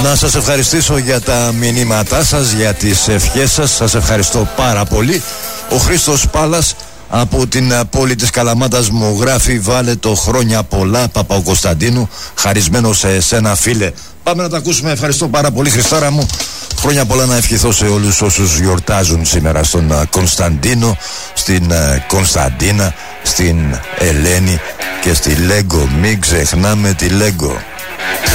Να σας ευχαριστήσω για τα μηνύματά σας, για τις ευχές σας. Σας ευχαριστώ πάρα πολύ. Ο Χρήστος Πάλας από την πόλη της Καλαμάτας μου γράφει: βάλε το χρόνια πολλά, Παπα-Κωνσταντίνου, χαρισμένο σε εσένα φίλε. Πάμε να τα ακούσουμε. Ευχαριστώ πάρα πολύ, Χριστάρα μου. Χρόνια πολλά να ευχηθώ σε όλους όσους γιορτάζουν σήμερα, στον Κωνσταντίνο, στην Κωνσταντίνα, στην Ελένη και στη Λέγκο. Μην ξεχνάμε τη Λέγκο.